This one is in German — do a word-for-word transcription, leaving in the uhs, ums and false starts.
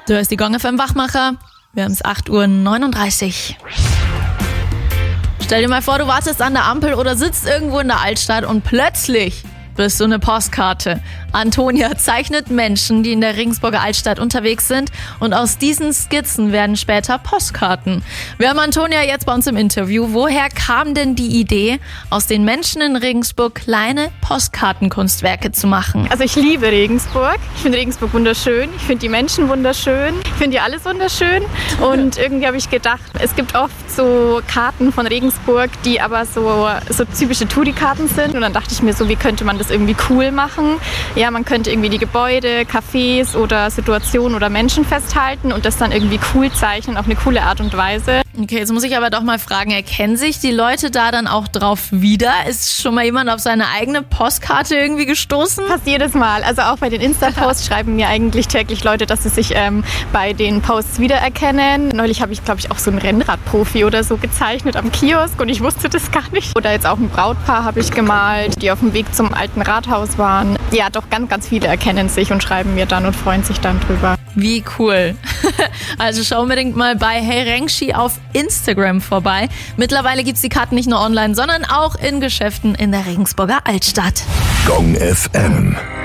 Du hörst die Gong F M Wachmacher. Wir haben es acht Uhr neununddreißig. Stell dir mal vor, du wartest an der Ampel oder sitzt irgendwo in der Altstadt und plötzlich bist du eine Postkarte. Antonia zeichnet Menschen, die in der Regensburger Altstadt unterwegs sind, und aus diesen Skizzen werden später Postkarten. Wir haben Antonia jetzt bei uns im Interview. Woher kam denn die Idee, aus den Menschen in Regensburg kleine Postkartenkunstwerke zu machen? Also ich liebe Regensburg. Ich finde Regensburg wunderschön. Ich finde die Menschen wunderschön. Ich finde ja alles wunderschön. Und irgendwie habe ich gedacht, es gibt oft so Karten von Regensburg, die aber so, so typische Touri-Karten sind. Und dann dachte ich mir so, wie könnte man das irgendwie cool machen? Ja, man könnte irgendwie die Gebäude, Cafés oder Situationen oder Menschen festhalten und das dann irgendwie cool zeichnen, auf eine coole Art und Weise. Okay, jetzt muss ich aber doch mal fragen, erkennen sich die Leute da dann auch drauf wieder? Ist schon mal jemand auf seine eigene Postkarte irgendwie gestoßen? Fast jedes Mal. Also auch bei den Insta-Posts schreiben mir eigentlich täglich Leute, dass sie sich ähm, bei den Posts wiedererkennen. Neulich habe ich, glaube ich, auch so einen Rennradprofi oder so gezeichnet am Kiosk und ich wusste das gar nicht. Oder jetzt auch ein Brautpaar habe ich gemalt, die auf dem Weg zum alten Rathaus waren. Ja, doch ganz, ganz viele erkennen sich und schreiben mir dann und freuen sich dann drüber. Wie cool. Also schau unbedingt mal bei Hey Rengschi auf Instagram vorbei. Mittlerweile gibt es die Karten nicht nur online, sondern auch in Geschäften in der Regensburger Altstadt. Gong F M.